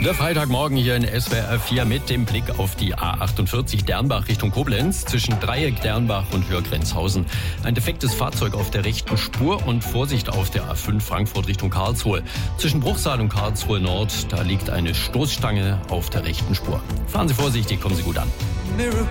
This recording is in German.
Der Freitagmorgen hier in SWR 4 mit dem Blick auf die A48 Dernbach Richtung Koblenz zwischen Dreieck Dernbach und Hörgrenzhausen. Ein defektes Fahrzeug auf der rechten Spur und Vorsicht auf der A5 Frankfurt Richtung Karlsruhe. Zwischen Bruchsal und Karlsruhe Nord, da liegt eine Stoßstange auf der rechten Spur. Fahren Sie vorsichtig, kommen Sie gut an.